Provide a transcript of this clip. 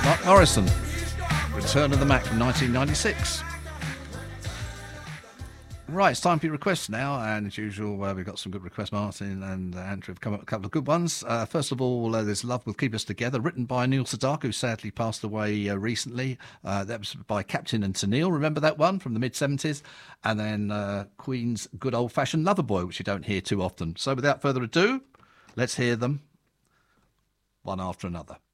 Mark Morrison, Return of the Mac from 1996. Right, it's time for your requests now, and as usual, we've got some good requests. Martin and Andrew have come up with a couple of good ones. First of all, there's Love Will Keep Us Together, written by Neil Sedaka, who sadly passed away recently. That was by Captain and Tennille, remember that one from the mid-70s? And then Queen's Good Old Fashioned Loverboy, which you don't hear too often. So without further ado, let's hear them one after another.